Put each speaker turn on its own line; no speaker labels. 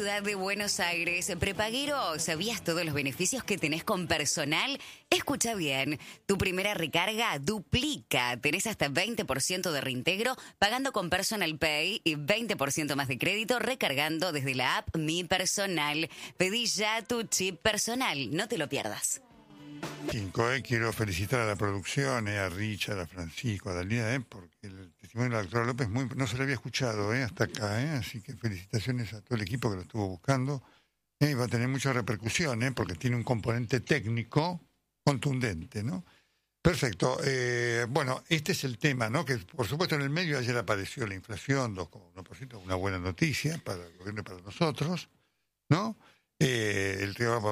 ciudad de Buenos Aires. Prepaguero, ¿sabías todos los beneficios que tenés con Personal? Escucha bien, tu primera recarga duplica. Tenés hasta 20% de reintegro pagando con Personal Pay y 20% más de crédito recargando desde la app Mi Personal. Pedí ya tu chip personal, no te lo pierdas.
Quiero felicitar a la producción, a Richard, a Francisco, a Dalila, porque el testimonio de la doctora López no se lo había escuchado hasta acá, así que felicitaciones a todo el equipo que lo estuvo buscando. Va a tener mucha repercusión, porque tiene un componente técnico contundente, ¿no? Perfecto. Bueno, este es el tema, ¿no? Que por supuesto en el medio ayer apareció la inflación, 2,1%, una buena noticia para el gobierno y para nosotros, ¿no? El tema